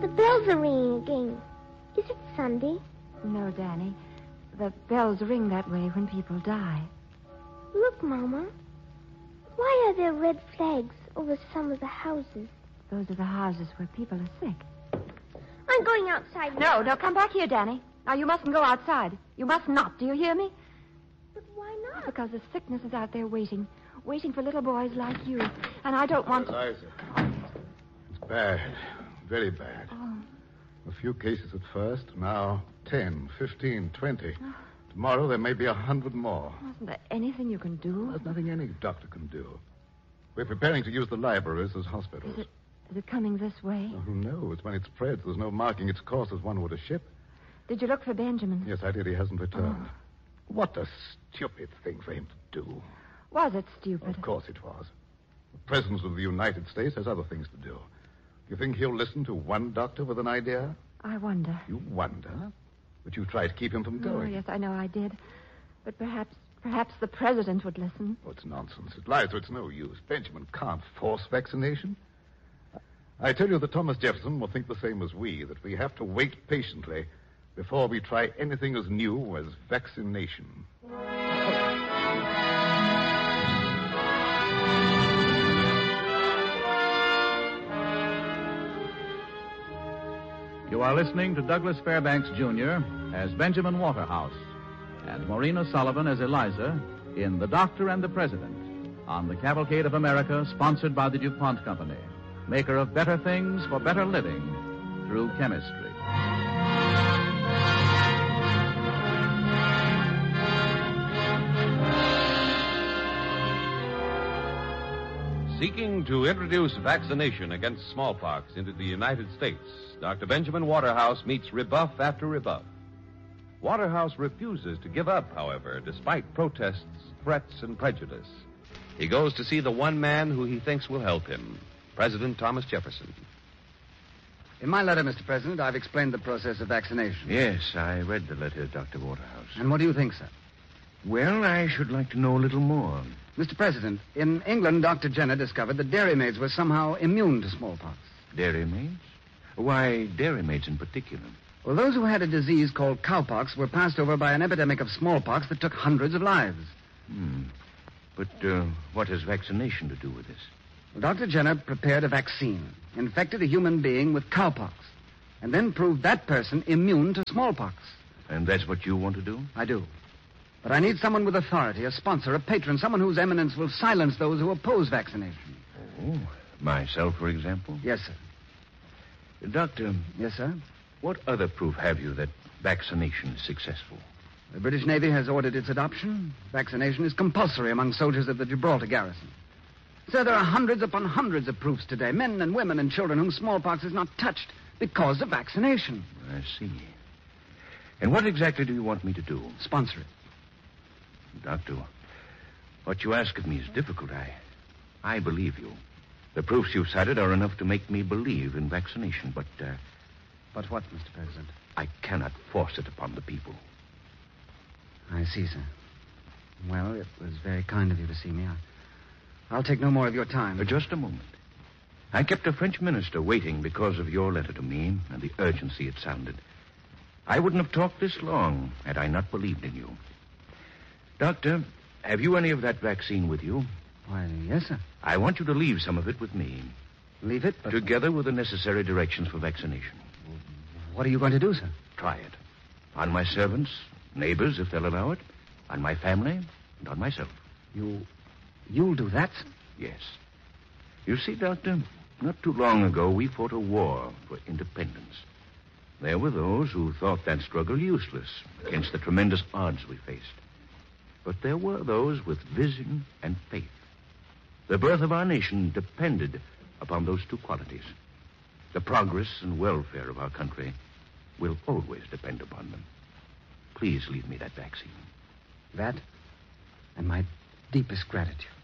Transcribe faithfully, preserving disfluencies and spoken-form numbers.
The bells are ringing again. Is it Sunday? No, Danny. The bells ring that way when people die. Look, Mama. Why are there red flags over some of the houses? Those are the houses where people are sick. I'm going outside No, now. no, come back here, Danny. Now, you mustn't go outside. You must not. Do you hear me? But why not? Because the sickness is out there waiting. Waiting for little boys like you. And I don't want to... Eliza. It's bad. Very bad. Oh. A few cases at first. Now ten, fifteen, twenty. Oh. Tomorrow there may be a hundred more. Isn't there anything you can do? There's nothing any doctor can do. We're preparing to use the libraries as hospitals. Is it, is it coming this way? Oh, who knows? When it spreads, there's no marking its course as one would a ship. Did you look for Benjamin? Yes, I did. He hasn't returned. Oh. What a stupid thing for him to do. Was it stupid? Of course it was. The President of the United States has other things to do. You think he'll listen to one doctor with an idea? I wonder. You wonder? But you tried to keep him from going. Oh, yes, I know I did. But perhaps, perhaps the President would listen. Oh, it's nonsense. Eliza, it's no use. Benjamin can't force vaccination. I tell you that Thomas Jefferson will think the same as we, that we have to wait patiently before we try anything as new as vaccination. You are listening to Douglas Fairbanks, Junior as Benjamin Waterhouse and Maureen O'Sullivan as Eliza in The Doctor and the President on the Cavalcade of America, sponsored by the DuPont Company, maker of better things for better living through chemistry. Seeking to introduce vaccination against smallpox into the United States, Doctor Benjamin Waterhouse meets rebuff after rebuff. Waterhouse refuses to give up, however, despite protests, threats, and prejudice. He goes to see the one man who he thinks will help him, President Thomas Jefferson. In my letter, Mister President, I've explained the process of vaccination. Yes, I read the letter, Doctor Waterhouse. And what do you think, sir? Well, I should like to know a little more. Mister President, in England, Doctor Jenner discovered that dairymaids were somehow immune to smallpox. Dairymaids? Why dairymaids in particular? Well, those who had a disease called cowpox were passed over by an epidemic of smallpox that took hundreds of lives. Hmm. But uh, what has vaccination to do with this? Well, Doctor Jenner prepared a vaccine, infected a human being with cowpox, and then proved that person immune to smallpox. And that's what you want to do? I do. But I need someone with authority, a sponsor, a patron, someone whose eminence will silence those who oppose vaccination. Oh, myself, for example? Yes, sir. Doctor. Yes, sir? What other proof have you that vaccination is successful? The British Navy has ordered its adoption. Vaccination is compulsory among soldiers of the Gibraltar garrison. Sir, there are hundreds upon hundreds of proofs today. Men and women and children whom smallpox is not touched because of vaccination. I see. And what exactly do you want me to do? Sponsor it. Doctor, what you ask of me is difficult. I, I believe you. The proofs you've cited are enough to make me believe in vaccination, but, uh... But what, Mister President? I cannot force it upon the people. I see, sir. Well, it was very kind of you to see me. I, I'll take no more of your time. For just a moment. I kept a French minister waiting because of your letter to me and the urgency it sounded. I wouldn't have talked this long had I not believed in you. Doctor, have you any of that vaccine with you? Why, yes, sir. I want you to leave some of it with me. Leave it? But... Together with the necessary directions for vaccination. What are you going to do, sir? Try it. On my servants, neighbors, if they'll allow it, on my family, and on myself. You... You'll do that, sir? Yes. You see, Doctor, not too long ago, we fought a war for independence. There were those who thought that struggle useless against the tremendous odds we faced. But there were those with vision and faith. The birth of our nation depended upon those two qualities. The progress and welfare of our country will always depend upon them. Please leave me that vaccine. That and my deepest gratitude.